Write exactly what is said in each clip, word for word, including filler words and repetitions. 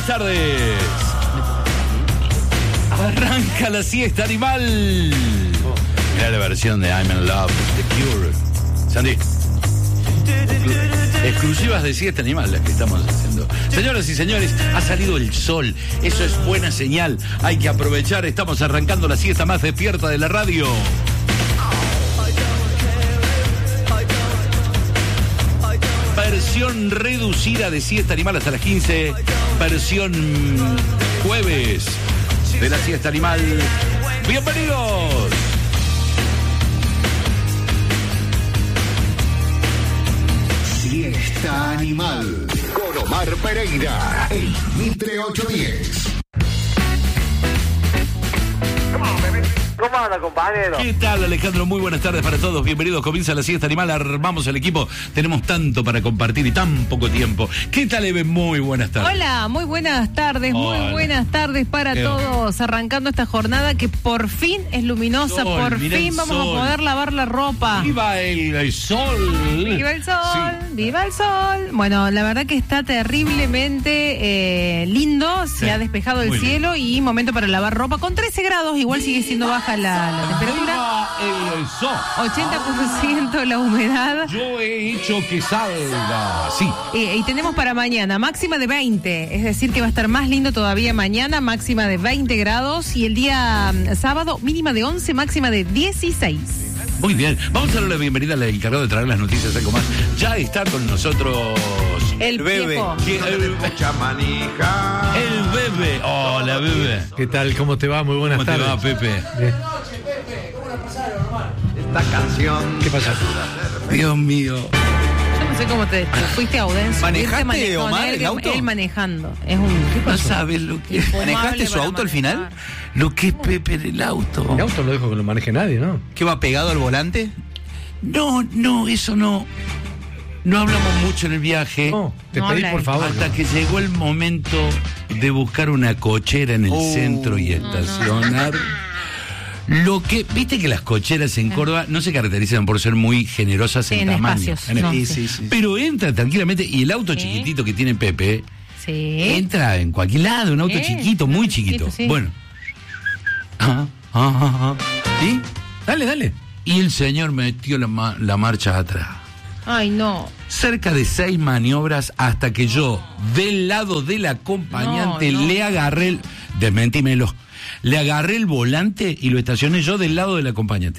buenas tardes. Arranca la siesta animal. Mira la versión de I'm in Love, The Cure. Sandy. Exclusivas de siesta animal las que estamos haciendo. Señoras y señores, ha salido el sol. Eso es buena señal. Hay que aprovechar. Estamos arrancando la siesta más despierta de la radio. Versión reducida de siesta animal hasta las quince. Versión jueves de la siesta animal. ¡Bienvenidos! Siesta Animal con Omar Pereira en Mitre ochocientos diez. ¿Cómo anda, compañero? ¿Qué tal, Alejandro? Muy buenas tardes para todos. Bienvenidos. Comienza la siesta animal. Armamos el equipo. Tenemos tanto para compartir y tan poco tiempo. ¿Qué tal, Eve? Muy buenas tardes. Hola, muy buenas tardes. Hola. Muy buenas tardes para Qué todos. Arrancando esta jornada que por fin es luminosa. Sol, por mira fin el vamos sol. a poder lavar la ropa. ¡Viva el, el sol! ¡Viva el sol! Sí. ¡Viva el sol! Bueno, la verdad que está terriblemente eh, lindo. Se Sí. ha despejado el Muy cielo y momento para lavar ropa. Con trece grados, igual sigue siendo baja la, la temperatura. ¡Viva el sol! ochenta por ciento la humedad. Yo he hecho que salga. Sí. Y, y tenemos para mañana máxima de veinte, es decir que va a estar más lindo todavía mañana, máxima de veinte grados y el día mm, sábado mínima de once, máxima de dieciséis. Muy bien. Vamos a darle la bienvenida al encargado de traer las noticias algo más. Ya está con nosotros El bebé. viejo. ¿Quién? El, el bebé. Hola, bebé. ¿Qué tal? ¿Cómo te va? Muy buenas ¿Cómo te tardes. va, Pepe? Bien. Esta canción. ¿Qué pasa? Dios mío. Yo no sé cómo te, te fuiste a Audencio. ¿Manejaste, Irte mane- con Omar, él, el auto? Él manejando. Es un... No sabes lo que es. ¿Manejaste su auto al final? Lo que es Pepe en el auto. El auto no dejo que lo maneje nadie, ¿no? ¿Qué va pegado al volante? No, no, eso no. No hablamos mucho en el viaje. No, te No pedí habla por él. favor. Hasta que llegó el momento de buscar una cochera en el Oh. centro y estacionar. Lo que, viste que las cocheras en Córdoba no se caracterizan por ser muy generosas en, En tamaño. espacios, En- no, sí, sí. sí, sí. Pero entra tranquilamente y el auto Sí. chiquitito que tiene Pepe Sí. entra en cualquier lado, un auto Sí, chiquito, muy chiquito. chiquito, sí. Bueno. Ah, ah, ah, ah. ¿Sí? Dale, dale. Y el señor metió la, ma- la marcha atrás. Ay, no. Cerca de seis maniobras hasta que yo, del lado del acompañante, No, no. le agarré el... Desmentímelo. Le agarré el volante y lo estacioné yo del lado del acompañante.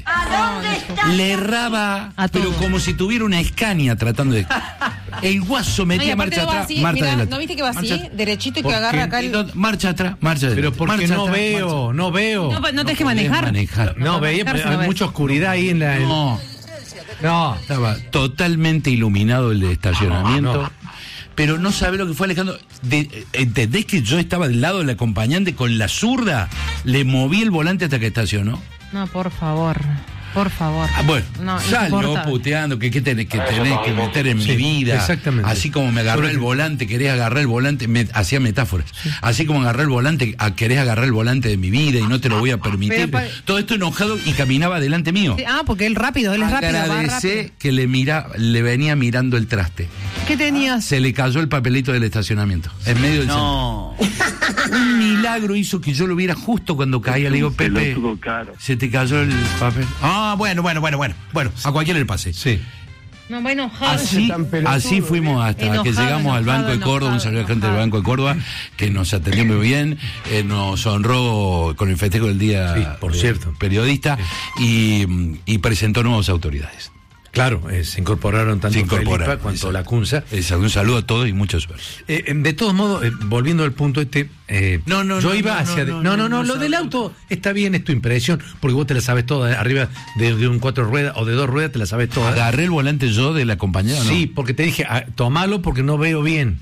Le erraba, A pero todo. como si tuviera una Scania tratando de... El guaso No, y metía aparte marcha va atrás, así, marcha mirá, adelante. ¿no viste que va así? Marcha- Derechito y ¿Por que agarra qué? acá el... Y marcha atrás, marcha adelante. Pero porque marcha no atrás, veo, marcha- no veo. No, no tenés que podés manejar. manejar. No, No, veía, manejar, pero no hay ves. mucha oscuridad ahí en la... en- No. No. Estaba totalmente iluminado el de estacionamiento. No, no. Pero no sabe lo que fue, Alejandro. De- ¿Entendés que yo estaba del lado del acompañante con la zurda? Le moví el volante hasta que estacionó. No, por favor. Por favor. Ah, bueno, No, salió insoportable. puteando que, que tenés que, tenés que meter en Sí, mi vida. exactamente. Así como me agarró Sobre- el volante, querés agarrar el volante, me, hacía metáforas. Así como agarré el volante, a, querés agarrar el volante de mi vida y no te lo voy a permitir. Pero pa- Todo esto enojado y caminaba delante mío. Sí, ah, porque él rápido, él es rápido, va Agradecé rápido. que le mira, le venía mirando el traste. ¿Qué tenías? Se le cayó el papelito del estacionamiento. En medio del No. centro. Un milagro hizo que yo lo viera justo cuando caía. Le digo, Pepe, se te cayó el papel. Ah, bueno, bueno, bueno, bueno. Bueno, a cualquiera le pase. Sí. No, va enojado. Así, así fuimos hasta Enojado, que llegamos al enojado, Banco de Córdoba. Un enojado, saludo a la gente del enojado. Banco de Córdoba que nos atendió muy bien, eh, nos honró con el festejo del día Sí, por eh, cierto. periodista y, y presentó nuevas autoridades. Claro, eh, se incorporaron tanto Se incorporaron, Felipa cuanto exacto. la Cunza. Exacto, un saludo a todos y mucha suerte. Eh, eh, de todos modos, eh, volviendo al punto este, eh, No, no, yo no, iba no, hacia... no, de- no, no, no, no, no, no lo sabes. del auto está bien, es tu impresión, porque vos te la sabes toda, eh, arriba de, de un cuatro ruedas o de dos ruedas te la sabes toda. Agarré el volante yo de la compañera, ¿no? Sí, porque te dije, ah, tomalo porque no veo bien.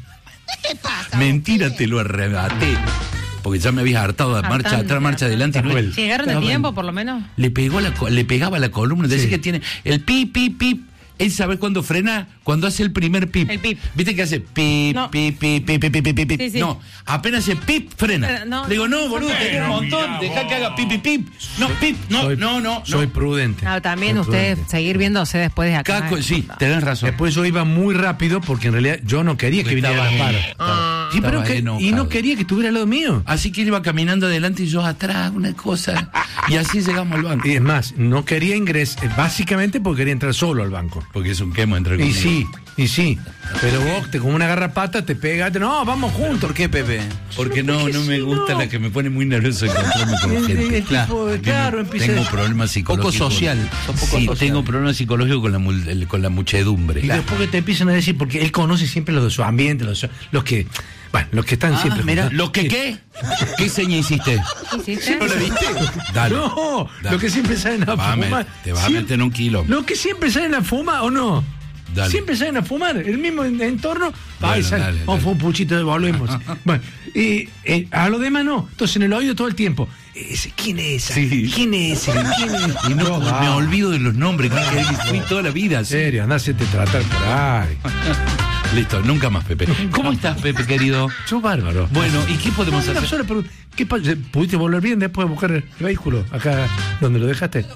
Mentira, te lo arrebaté. Porque ya me habías hartado de marcha Hartante, atrás, marcha adelante. Está No- cruel. ¿Llegaron de Estaba- tiempo, por lo menos? Le pegó la, co- le pegaba la columna. Decía Sí. que tiene el pip, pip, pip. Él sabe cuándo frena, cuando hace el primer pip. El pip. ¿Viste que hace pip, No. pip, pip, pip, pip, pip, pip, pip? Sí, sí. No, apenas hace pip, frena. Pero no. Le digo, no, boludo, tenés un montón. Dejá que haga pip, pip, pip. No, pip, no, Soy- no, no. Soy no. prudente. Ah, también Soy ustedes prudente. seguir viéndose después de acá. Caco, ¿eh? sí, tenés razón. Después yo iba muy rápido porque en realidad yo no quería que viniera la par. Y, pero Estaba que- y enojado. no quería que estuviera al lado mío. Así que él iba caminando adelante y yo atrás, una cosa. Y así llegamos al banco. Y es más, no quería ingresar, básicamente porque quería entrar solo al banco. Porque es un quemo entre Y comillas. sí, y sí. Pero vos, te, como una garrapata, te pegaste. No, vamos juntos. ¿Por qué, Pepe? Porque no, Porque no me sí, gusta no. la que me pone muy nervioso encontrarme con El- gente. el tipo de- claro, empieza Tengo a- problemas psicológicos. Poco social, sos poco Sí, social. tengo problemas psicológicos con la, mul- el- con la muchedumbre. Y después que te empiezan a decir, porque él conoce siempre los de su ambiente, los, de su- los que, bueno, los que están Ah, siempre. mira, ¿Lo que qué? ¿Qué seña hiciste? ¿Qué hiciste? ¿No lo viste? Dale. No, Dale. los que siempre salen a Te va a fumar. met- te va a Siempre- meter en un kilo. Los que siempre salen a fumar, ¿o no? Dale. Siempre salen a fumar, el mismo en- entorno. Bueno, Ay, sale, dale, vamos a dale. fumar un puchito, devolvemos. Bueno, y eh, a los demás no. Entonces en el oído todo el tiempo. Ese, ¿quién es esa? Sí. ¿Quién es ese? ¿Quién es? Y no, va. me olvido de los nombres, que, que fui toda la vida. En así. serio, andá a hacerte tratar por ahí. Listo, nunca más, Pepe. ¿Cómo estás, Pepe, querido? Yo bárbaro. Bueno, ¿y qué podemos No, una hacer? sola pregunta. ¿Qué pasa? ¿Pudiste volver bien después de buscar el vehículo acá donde lo dejaste?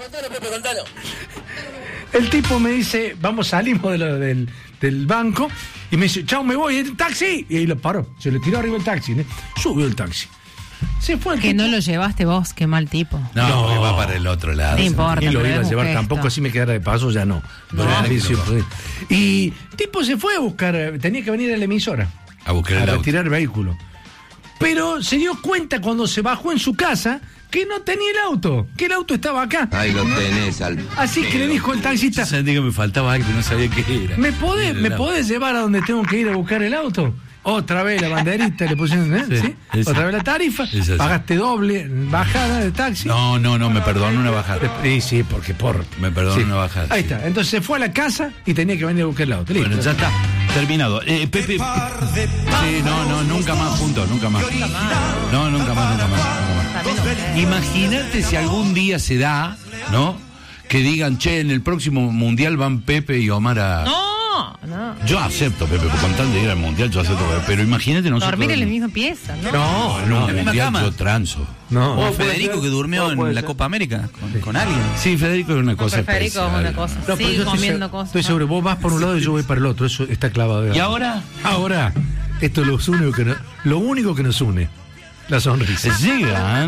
El tipo me dice, vamos, salimos de lo- del, del banco y me dice, chao, me voy, ¿el taxi? Y ahí lo paró, se le tiró arriba el taxi, ¿no? Subió el taxi. Se fue el Que tipo. no lo llevaste vos, qué mal tipo. No, No. que va para el otro lado. No importa. Y lo pero iba a es un llevar, gesto. tampoco así me quedara de paso, ya no. No, Pero no, sí, sí, no. pues. Y tipo se fue a buscar, eh, tenía que venir a la emisora A buscar a el auto. retirar el vehículo. Pero se dio cuenta cuando se bajó en su casa que no tenía el auto, que el auto estaba acá. Ahí lo tenés al Así que le dijo el taxista, Yo sentí que me faltaba algo y no sabía qué era. ¿me podés, Era ¿me el auto. podés llevar a donde tengo que ir a buscar el auto? Otra vez la banderita le pusieron, ¿eh? Sí, ¿Sí? esa. Otra vez la tarifa, Es así. pagaste doble bajada de taxi. No, no, no, me perdonó una bajada. Sí, sí, porque por... Me perdonó Sí. una bajada. Ahí sí. está, entonces se fue a la casa y tenía que venir a buscar el auto. Listo. Bueno, ya está. Terminado. Eh, Pepe. Sí, no, no, nunca más juntos, nunca más. No, nunca más, nunca más. Nunca más. Imagínate si algún día se da, ¿no? Que digan, che, en el próximo mundial van Pepe y Omar a. No, no. Yo acepto, Pepe, con tal de ir al mundial, yo acepto. Pero imagínate nosotros. Dormir en la misma pieza, ¿no? No, En no, un misma mundial cama. yo transo. no. O no. Federico que durmió en la Copa América con, con alguien. Sí, Federico es una Con cosa Federico es especial. una cosa. No, pero Sigue yo estoy comiendo se- cosas. Estoy seguro, vos vas por un lado y yo voy para el otro, eso está clavado. de ¿Y verdad. ahora? Ahora, esto es lo único que, no- lo único que nos une, la sonrisa. Llegan.